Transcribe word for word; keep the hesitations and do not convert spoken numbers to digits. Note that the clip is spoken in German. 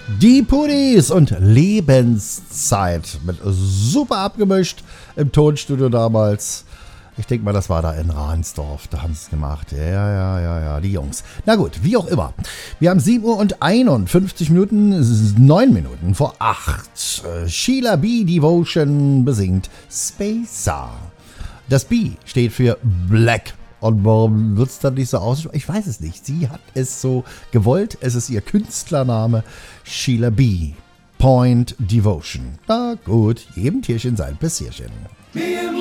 Die Pudis und Lebenszeit mit super abgemischt im Tonstudio damals. Ich denke mal, das war da in Ransdorf. Da haben sie es gemacht. Ja, ja, ja, ja, die Jungs. Na gut, wie auch immer. Wir haben sieben Uhr und einundfünfzig Minuten, neun Minuten vor acht. Sheila B. Devotion besingt Spacer. Das B steht für Black. Und warum wird es dann nicht so aussehen? Ich weiß es nicht. Sie hat es so gewollt. Es ist ihr Künstlername. Sheila B. Point Devotion. Na gut, jedem Tierchen sein Pässchen.